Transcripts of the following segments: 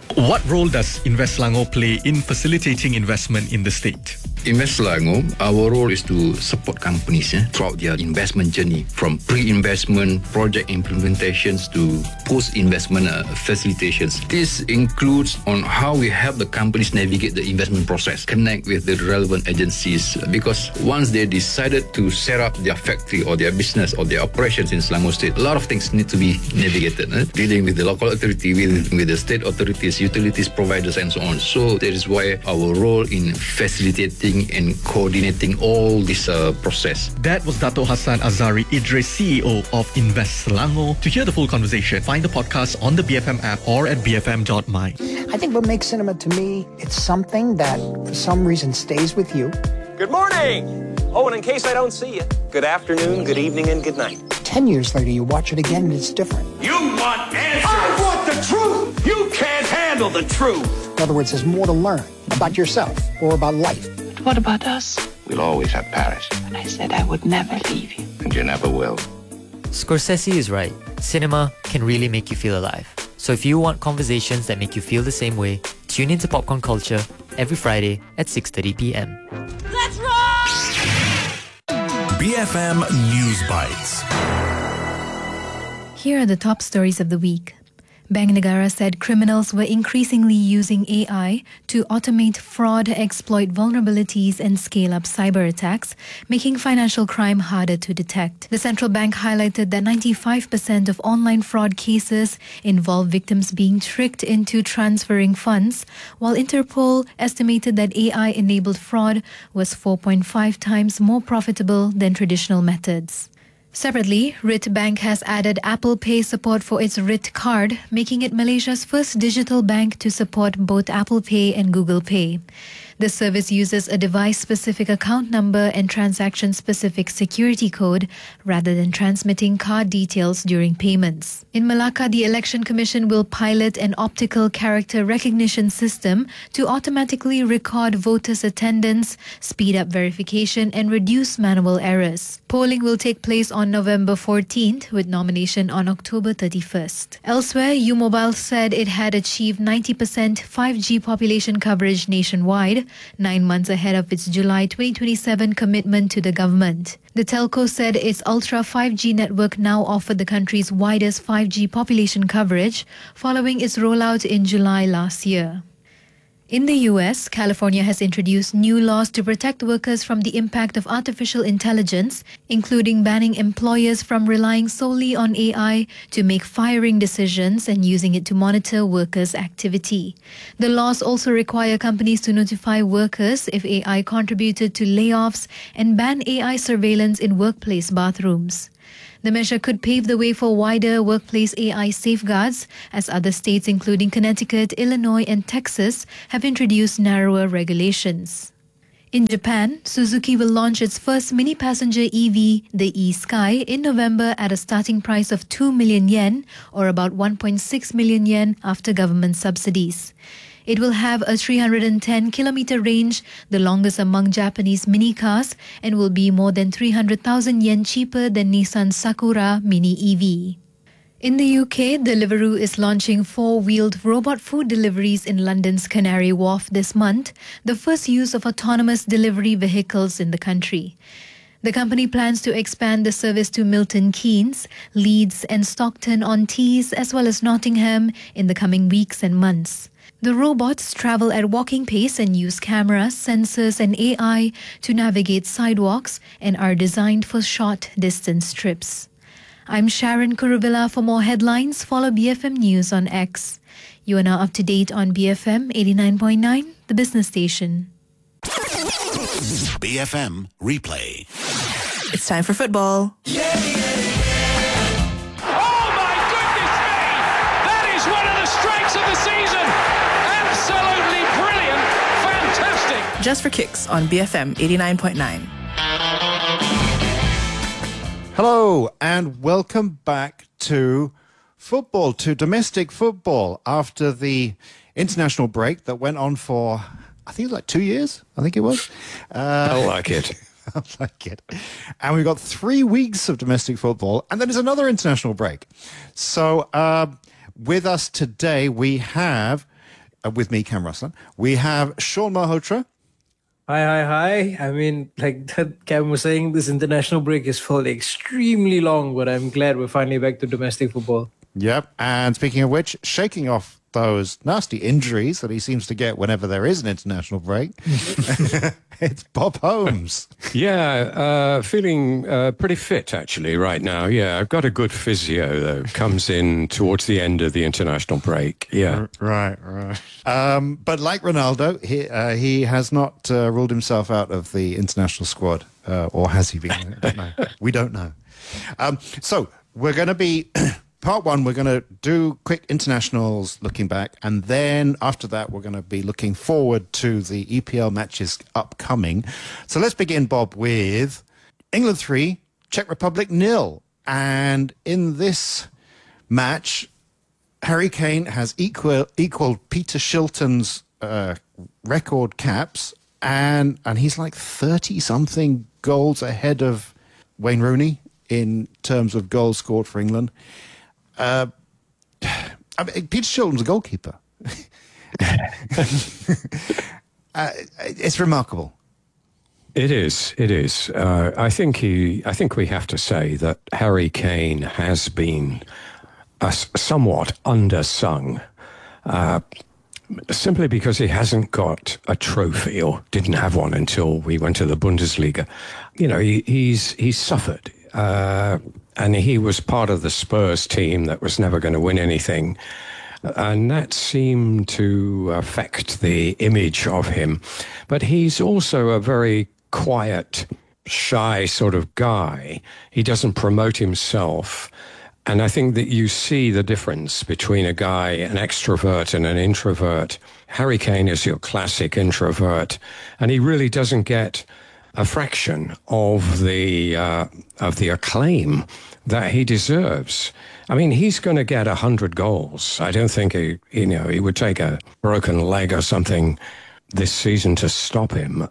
What role does Invest Selangor play in facilitating investment in the state? Invest Selangor, our role is to support companies throughout their investment journey, from pre-investment, project implementations to post-investment facilitations. This includes on how we help the companies navigate the investment process, connect with the relevant agencies, because once they decided to set up their factory or their business or their operations in Selangor State, a lot of things need to be navigated, dealing with the local authority, with the state authorities, utilities providers, and so on. So that is why our role in facilitating and coordinating all this process. That was Dato' Hassan Azari Idris, CEO of Invest Selangor. To hear the full conversation, find the podcast on the BFM app or at bfm.my. I think what makes cinema to me, it's something that for some reason stays with you. Good morning! Oh, and in case I don't see you, good afternoon, good evening, and good night. 10 years later, you watch it again and it's different. You want answers! I want the truth! You can't handle the truth! In other words, there's more to learn about yourself or about life. What about us? We'll always have Paris. But I said I would never leave you. And you never will. Scorsese is right. Cinema can really make you feel alive. So if you want conversations that make you feel the same way, tune into Popcorn Culture every Friday at 6:30 p.m. Let's roll! BFM News Bites. Here are the top stories of the week. Bank Negara said criminals were increasingly using AI to automate fraud, exploit vulnerabilities and scale up cyber attacks, making financial crime harder to detect. The central bank highlighted that 95% of online fraud cases involve victims being tricked into transferring funds, while Interpol estimated that AI-enabled fraud was 4.5 times more profitable than traditional methods. Separately, RIT Bank has added Apple Pay support for its RIT card, making it Malaysia's first digital bank to support both Apple Pay and Google Pay. The service uses a device-specific account number and transaction-specific security code rather than transmitting card details during payments. In Malacca, the Election Commission will pilot an optical character recognition system to automatically record voters' attendance, speed up verification, and reduce manual errors. Polling will take place on November 14th, with nomination on October 31st. Elsewhere, U-Mobile said it had achieved 90% 5G population coverage nationwide, 9 months ahead of its July 2027 commitment to the government. The telco said its Ultra 5G network now offered the country's widest 5G population coverage, following its rollout in July last year. In the US, California has introduced new laws to protect workers from the impact of artificial intelligence, including banning employers from relying solely on AI to make firing decisions and using it to monitor workers' activity. The laws also require companies to notify workers if AI contributed to layoffs and ban AI surveillance in workplace bathrooms. The measure could pave the way for wider workplace AI safeguards, as other states including Connecticut, Illinois and Texas have introduced narrower regulations. In Japan, Suzuki will launch its first mini-passenger EV, the e-Sky, in November at a starting price of 2 million yen, or about 1.6 million yen after government subsidies. It will have a 310-kilometer range, the longest among Japanese mini cars, and will be more than 300,000 yen cheaper than Nissan Sakura Mini EV. In the UK, Deliveroo is launching four-wheeled robot food deliveries in London's Canary Wharf this month, the first use of autonomous delivery vehicles in the country. The company plans to expand the service to Milton Keynes, Leeds and Stockton-on-Tees, as well as Nottingham in the coming weeks and months. The robots travel at walking pace and use cameras, sensors and AI to navigate sidewalks and are designed for short distance trips. I'm Sharon Kuruvilla. For more headlines, follow BFM News on X. You are now up to date on BFM 89.9, the business station. BFM Replay. It's time for football. Just for Kicks on BFM 89.9. Hello and welcome back to football, to domestic football, after the international break that went on for, I think it was like 2 years, I think it was. I like it. I like it. And we've got 3 weeks of domestic football, and then there's another international break. So with us today, we have with me, Cam Russell. We have Sean Malhotra. Hi. I mean, like Cam was saying, this international break has felt extremely long, but I'm glad we're finally back to domestic football. Yep. And speaking of which, shaking off those nasty injuries that he seems to get whenever there is an international break, it's Bob Holmes. Yeah, feeling pretty fit actually right now. Yeah, I've got a good physio that comes in towards the end of the international break. Yeah. Right. But like Ronaldo, he has not ruled himself out of the international squad. Or has he been? I don't know. We don't know. So we're going to be... Part one, we're going to do quick internationals looking back, and then after that, we're going to be looking forward to the EPL matches upcoming. So let's begin, Bob, with England 3, Czech Republic 0. And in this match, Harry Kane has equaled Peter Shilton's record caps, and he's like 30-something goals ahead of Wayne Rooney in terms of goals scored for England. I mean, Peter Shilton's a goalkeeper. It's remarkable. It is. I think we have to say that Harry Kane has been somewhat undersung, simply because he hasn't got a trophy or didn't have one until we went to the Bundesliga. You know, he's suffered. And he was part of the Spurs team that was never going to win anything. And that seemed to affect the image of him. But he's also a very quiet, shy sort of guy. He doesn't promote himself. And I think that you see the difference between a guy, an extrovert and an introvert. Harry Kane is your classic introvert, and he really doesn't get a fraction of the acclaim that he deserves. I mean, he's going to get 100 goals. I don't think he would take a broken leg or something this season to stop him.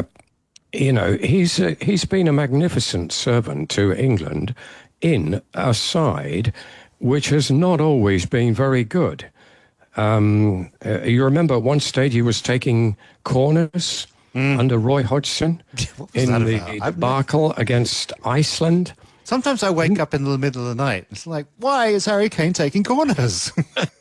He's been a magnificent servant to England in a side which has not always been very good. You remember at one stage he was taking corners under Roy Hodgson in the debacle against Iceland. Sometimes I wake up in the middle of the night. It's like, why is Harry Kane taking corners?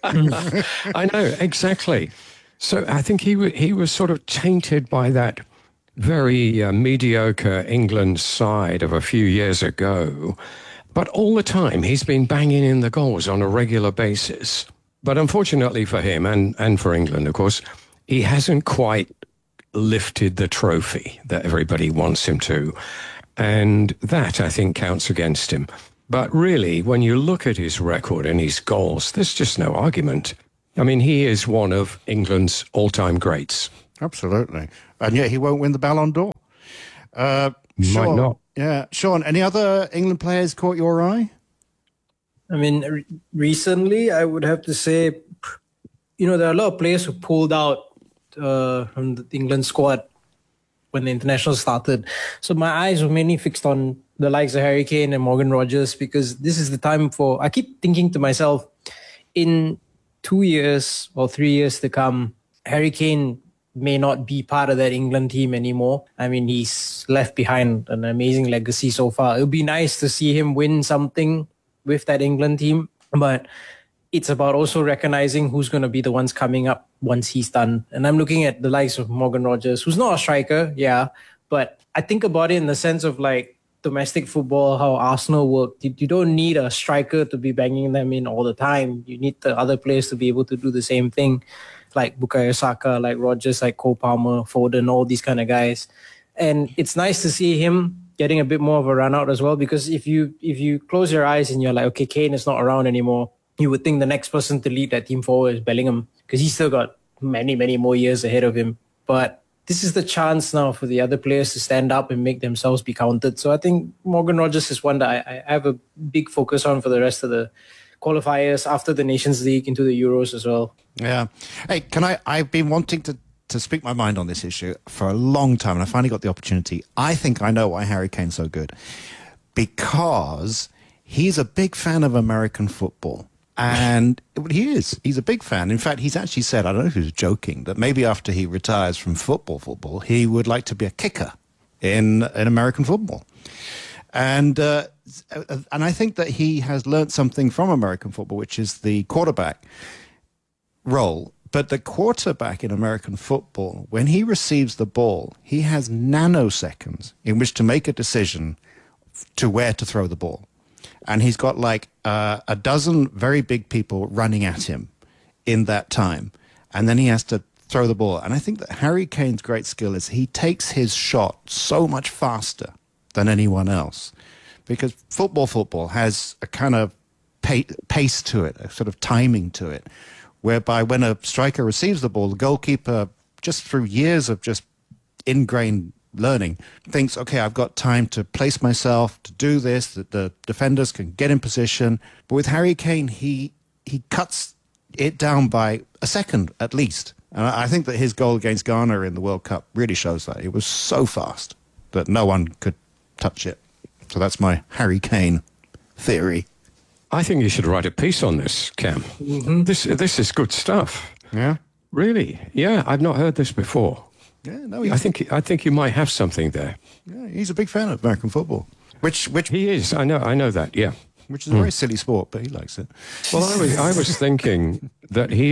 I know, exactly. So I think he was sort of tainted by that very mediocre England side of a few years ago. But all the time, he's been banging in the goals on a regular basis. But unfortunately for him and for England, of course, he hasn't quite lifted the trophy that everybody wants him to. And that, I think, counts against him. But really, when you look at his record and his goals, there's just no argument. I mean, he is one of England's all-time greats. Absolutely. And yet he won't win the Ballon d'Or. Might Sean, not. Yeah. Sean, any other England players caught your eye? I mean, recently, I would have to say, there are a lot of players who pulled out from the England squad when the international started. So my eyes were mainly fixed on the likes of Harry Kane and Morgan Rogers, because this is the time I keep thinking to myself, in 2 years or 3 years to come, Harry Kane may not be part of that England team anymore. I mean, he's left behind an amazing legacy so far. It would be nice to see him win something with that England team, but it's about also recognizing who's going to be the ones coming up once he's done. And I'm looking at the likes of Morgan Rogers, who's not a striker, yeah, but I think about it in the sense of like domestic football, how Arsenal work. You don't need a striker to be banging them in all the time. You need the other players to be able to do the same thing, like Bukayo Saka, like Rogers, like Cole Palmer, Foden, all these kind of guys. And it's nice to see him getting a bit more of a run out as well, because if you close your eyes and you're like, okay, Kane is not around anymore, you would think the next person to lead that team forward is Bellingham, because he's still got many, many more years ahead of him. But this is the chance now for the other players to stand up and make themselves be counted. So I think Morgan Rogers is one that I have a big focus on for the rest of the qualifiers after the Nations League into the Euros as well. Yeah. Hey, I've been wanting to speak my mind on this issue for a long time, and I finally got the opportunity. I think I know why Harry Kane's so good. Because he's a big fan of American football. And he is. He's a big fan. In fact, he's actually said, I don't know if he was joking, that maybe after he retires from football, he would like to be a kicker in American football. And I think that he has learned something from American football, which is the quarterback role. But the quarterback in American football, when he receives the ball, he has nanoseconds in which to make a decision to where to throw the ball. And he's got like a dozen very big people running at him in that time. And then he has to throw the ball. And I think that Harry Kane's great skill is he takes his shot so much faster than anyone else. Because football has a kind of pace to it, a sort of timing to it, whereby when a striker receives the ball, the goalkeeper, just through years of just ingrained learning, thinks, okay, I've got time to place myself, to do this, that the defenders can get in position. But with Harry Kane, he cuts it down by a second at least. And I think that his goal against Ghana in the World Cup really shows that. It was so fast that no one could touch it. So that's my Harry Kane theory. I think you should write a piece on this, Cam. Mm-hmm. This is good stuff. Yeah? Really? Yeah, I've not heard this before. Yeah, no, I think you might have something there. Yeah, he's a big fan of American football. Which he is. I know that. Yeah. Which is a very silly sport, but he likes it. Well, I was thinking that he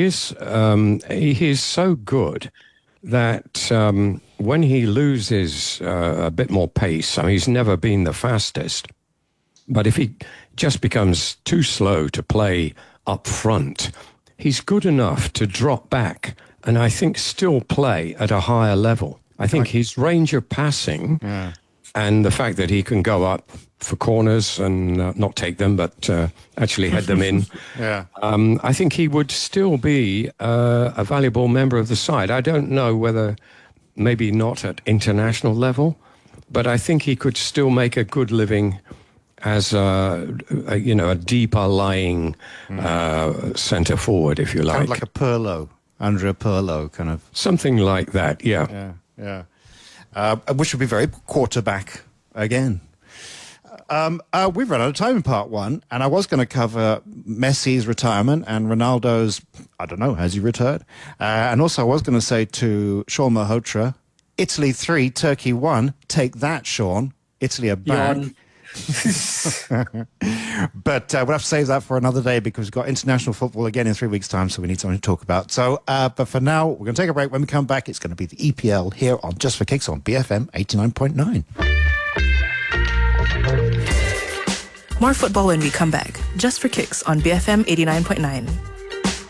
is so good that when he loses a bit more pace, I mean, he's never been the fastest. But if he just becomes too slow to play up front, he's good enough to drop back and I think still play at a higher level. I think his range of passing and the fact that he can go up for corners and not take them, but actually head them in. I think he would still be a valuable member of the side. I don't know whether, maybe not at international level, but I think he could still make a good living as a deeper lying centre forward, if you like. Kind of like a Pirlo, Andrea Pirlo, kind of. Something like that, yeah. Which would be very quarterback again. We've run out of time in part one, and I was going to cover Messi's retirement and Ronaldo's, I don't know, has he retired? And also I was going to say to Sean Malhotra, Italy 3, Turkey 1, take that, Sean. Italy are back. But we'll have to save that for another day because we've got international football again in 3 weeks' time, so we need something to talk about. So, but for now, we're going to take a break. When we come back, it's going to be the EPL here on Just for Kicks on BFM 89.9. More football when we come back. Just for Kicks on BFM 89.9.